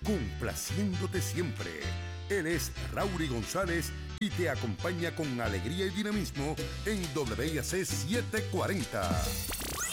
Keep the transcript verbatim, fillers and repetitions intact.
complaciéndote siempre. Él es Raury González y te acompaña con alegría y dinamismo en W I A C setecientos cuarenta.